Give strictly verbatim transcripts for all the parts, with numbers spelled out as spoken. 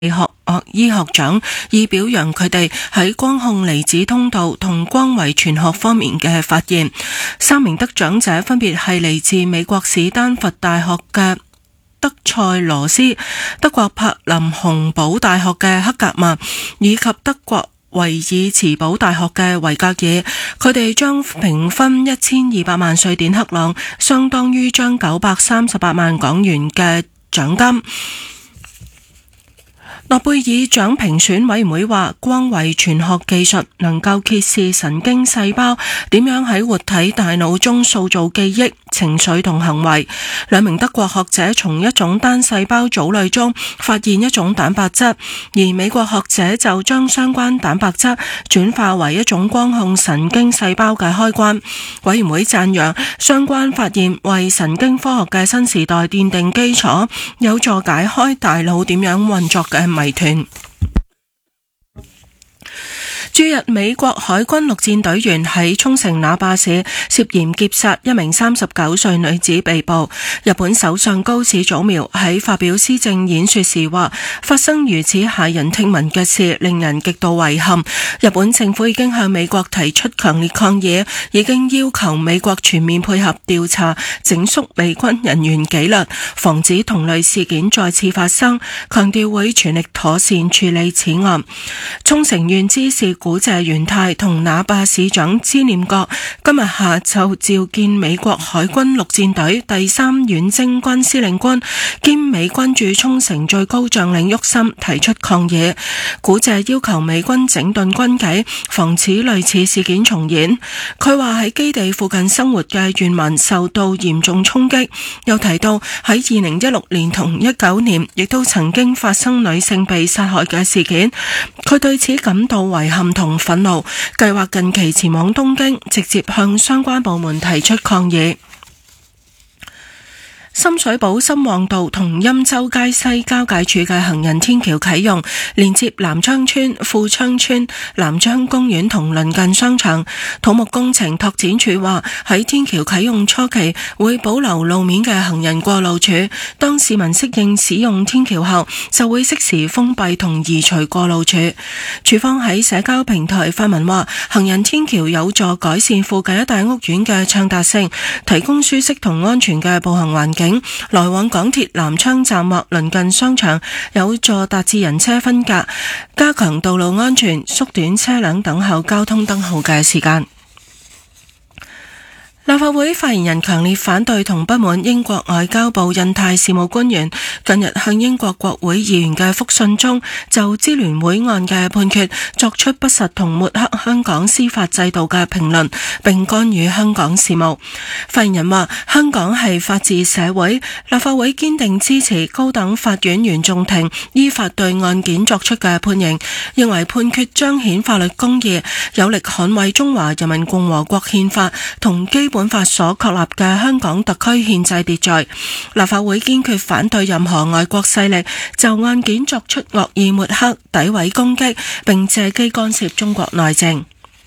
學醫學獎，以表揚佢哋喺光控離子通道同光遺傳學方面嘅發現。三名得獎者分別係嚟自美國史丹佛大學嘅德塞羅斯、德國柏林洪堡大學嘅克格曼，以及德國維爾茨堡大學嘅維格爾。佢哋將平分一千二百萬瑞典克朗，相當於將九百三十八萬港元嘅獎金。諾貝爾獎評選委員會話，光遺傳學技術能夠揭示神經細胞點樣喺活體大腦中塑造記憶、情緒同行為。兩名德國學者從一種單細胞組類中發現一種蛋白質，而美國學者就將相關蛋白質轉化為一種光控神經細胞嘅開關。委員會讚揚相關發現為神經科學嘅新時代奠定基礎，有助解開大腦點樣運作嘅謎團。駐日美國海軍陸戰隊員喺沖繩那霸市涉嫌劫殺一名三十九歲女子被捕。日本首相高市早苗喺發表施政演說時話，發生如此駭人聽聞嘅事令人極度遺憾。日本政府已經向美國提出強烈抗議，已經要求美國全面配合調查，整肅美軍人員紀律，防止同類事件再次發生，強調會全力妥善處理此案。沖繩縣知事古謝元太同那霸市長知念國今日下晝召見美國海軍陸戰隊第三遠征軍司令官兼美軍駐沖繩最高將領沃森，提出抗議。古謝要求美軍整頓軍紀，防止類似事件重演。佢話喺基地附近生活嘅縣民受到嚴重衝擊，又提到喺二零一六年同一九年亦都曾經發生女性被殺害嘅事件，佢對此感到遺憾同憤怒，計劃近期前往東京，直接向相關部門提出抗議。深水埗深旺道同欽州街西交界處嘅行人天橋啟用，連接南昌村、富昌村、南昌公園同鄰近商場。土木工程拓展署話，喺天橋啟用初期會保留路面嘅行人過路處，當市民適應使用天橋後，就會適時封閉同移除過路處。署方喺社交平台發文話，行人天橋有助改善附近一帶屋苑嘅暢達性，提供舒適同安全嘅步行環境。來往港鐵南昌站或鄰近商場有助達至人車分隔，加強道路安全，縮短車輛等候交通燈號嘅時間。立法會發言人強烈反對同不滿英國外交部印太事務官員近日向英國國會議員嘅覆信中，就支聯會案嘅判決作出不實同抹黑香港司法制度嘅評論，並干預香港事務。發言人話，香港係法治社會，立法會堅定支持高等法院原訟庭依法對案件作出嘅判刑，認為判決彰顯法律公義，有力捍衛中華人民共和國憲法同基本法所確立嘅香港特區憲制秩序。立法會堅決反對任何外國勢力就案件作出惡意抹黑、詆毀攻擊，並借機干涉中國內政。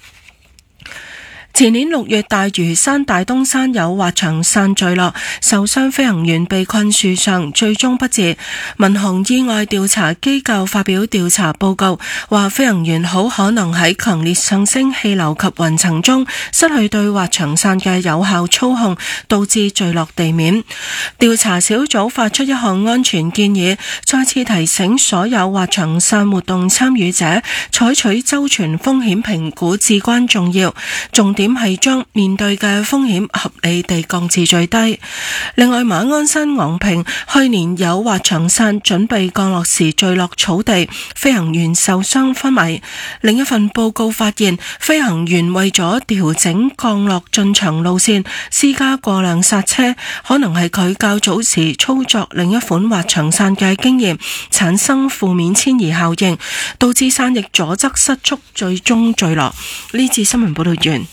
前年六月，大嶼山大東山有滑翔傘墜落，受傷飛行員被困樹上，最終不治。民航意外調查機構發表調查報告，話飛行員好可能喺強烈上升氣流及雲層中失去對滑翔傘嘅有效操控，導致墜落地面。調查小組發出一項安全建議，再次提醒所有滑翔傘活動參與者，採取周全風險評估至關重要，重點點係將面對嘅風險合理地降至最低。另外，馬鞍山昂坪去年有滑翔傘準備降落時墜落草地，飛行員受傷昏迷。另一份報告發現，飛行員為咗調整降落進場路線，施加過量剎車，可能係佢較早時操作另一款滑翔傘嘅經驗產生負面遷移效應，導致傘翼左側失速，最終墜落。呢次新聞報道完。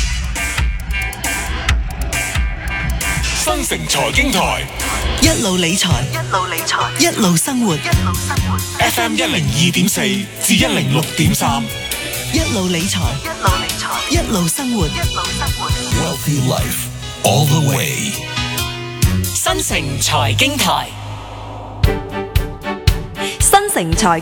新城財經台一路理財， 一路理財， 一路生活， 一路生活。 F M 一零二點四至一零六點三， 一路理財， 一路理財， 一路生活， 一路生活。 Wealthy Life all the way。 新城財經台。 新城財